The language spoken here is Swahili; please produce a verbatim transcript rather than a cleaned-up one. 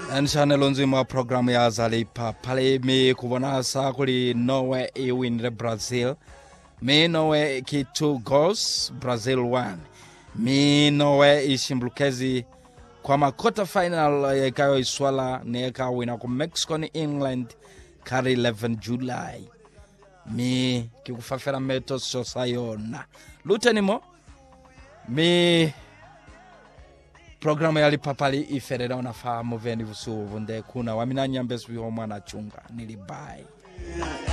Channel nzima programu ya Zalipa pale mi kubona sa kuli Norway i win Brazil. Mi Norway ki two goals, Brazil one. Mi Norway ishimbulukezi kwa makota final ya ikayo iswala ni ika wina ku Mexico ni England kari eleven July. Mi kikufafera meto sosayona. Luteni mo mi programu ya lipapali iferera unafahamu veni vusu vunde kuna wamina nyambesu viho mwana chunga nilibai.